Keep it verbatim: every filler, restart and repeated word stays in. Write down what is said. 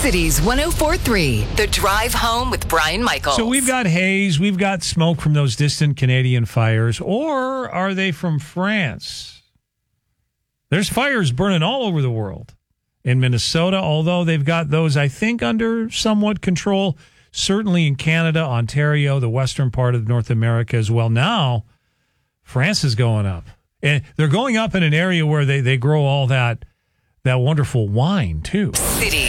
Cities one oh four point three, The Drive Home with Brian Michaels. So we've got haze, we've got smoke from those distant Canadian fires, or are they from France? There's fires burning all over the world. In Minnesota, although they've got those, I think, under somewhat control, certainly in Canada, Ontario, the western part of North America as well. Now, France is going up. And they're going up in an area where they, they grow all that that wonderful wine, too. City